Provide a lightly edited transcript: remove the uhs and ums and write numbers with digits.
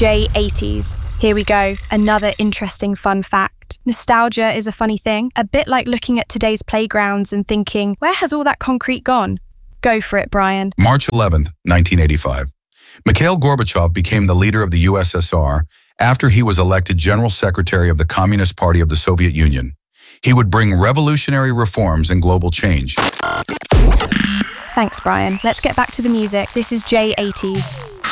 J80s. Here we go, another interesting fun fact. Nostalgia is a funny thing, a bit like looking at today's playgrounds and thinking, where has all that concrete gone? Go for it, Brian. March 11th, 1985. Mikhail Gorbachev became the leader of the USSR after he was elected General Secretary of the Communist Party of the Soviet Union. He would bring revolutionary reforms and global change. Thanks, Brian. Let's get back to the music. This is J80s.